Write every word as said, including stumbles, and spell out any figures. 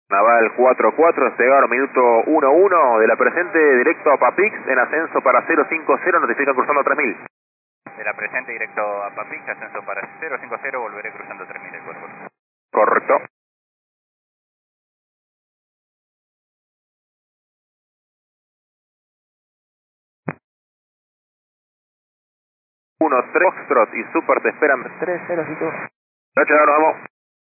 Naval cuatro cuatro, Segar, minuto uno uno de la presente, directo a Papix, en ascenso para cero cinco cero, notifica cruzando tres mil. De la presente directo a Papix, ascenso para cero cinco cero, volveré cruzando tres mil el cuerpo. Correcto. uno tres, Foxtrot y Super te esperan. tres cero, cinco. Gracias, nos vamos.